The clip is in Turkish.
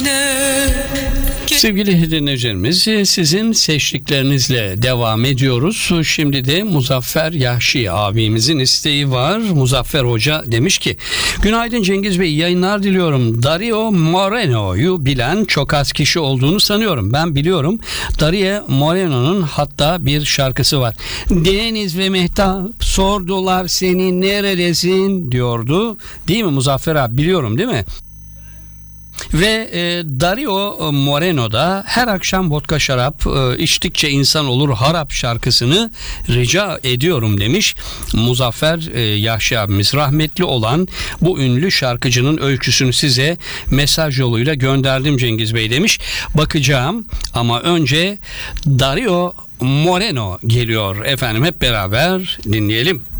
Sevgili dinleyicilerimiz, sizin seçtiklerinizle devam ediyoruz. Şimdi de Muzaffer Yahşi abimizin isteği var. Muzaffer Hoca demiş ki: günaydın Cengiz Bey, yayınlar diliyorum. Dario Moreno'yu bilen çok az kişi olduğunu sanıyorum. Ben biliyorum. Dario Moreno'nun hatta bir şarkısı var. Deniz ve Mehtap sordular seni neredesin diyordu. Değil mi Muzaffer abi? Biliyorum değil mi? Ve Dario Moreno da her akşam vodka şarap içtikçe insan olur harap şarkısını rica ediyorum demiş. Muzaffer Yahşi abimiz rahmetli olan bu ünlü şarkıcının öyküsünü size mesaj yoluyla gönderdim Cengiz Bey demiş. Bakacağım ama önce Dario Moreno geliyor efendim, hep beraber dinleyelim.